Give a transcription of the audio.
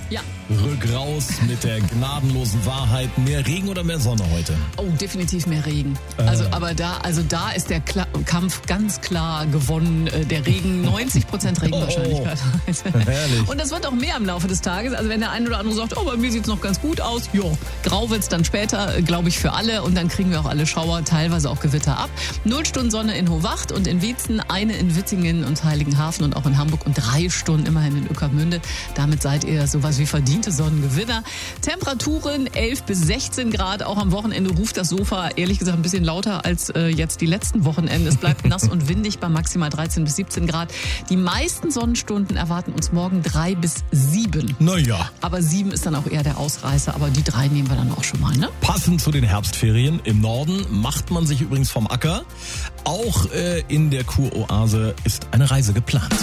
Ja. Rück raus mit der gnadenlosen Wahrheit. Mehr Regen oder mehr Sonne heute? Oh, definitiv mehr Regen. Aber da ist der Kampf ganz klar gewonnen. Der Regen, 90% Regenwahrscheinlichkeit. Herrlich. Und das wird auch mehr im Laufe des Tages. Also wenn der eine oder andere sagt, oh, bei mir sieht's noch ganz gut aus. Jo, grau wird's dann später, glaube ich, für alle. Und dann kriegen wir auch alle Schauer, teilweise auch Gewitter ab. 0 Stunden Sonne in Hohwacht und in Wietzen, 1 in Wittingen und Heiligenhafen und auch in Hamburg und 3 Stunden immerhin in Ueckermünde. Damit seid ihr sowas wie verdiente Sonnengewinner. Temperaturen 11 bis 16 Grad. Auch am Wochenende ruft das Sofa ehrlich gesagt ein bisschen lauter als jetzt die letzten Wochenenden. Es bleibt nass und windig bei maximal 13 bis 17 Grad. Die meisten Sonnenstunden erwarten uns morgen 3 bis 7. Naja. Aber 7 ist dann auch eher der Ausreißer. Aber die 3 nehmen wir dann auch schon mal, ne? Passend zu den Herbstferien im Norden macht man sich übrigens vom Acker. Auch in der Kuroase ist eine Reise geplant.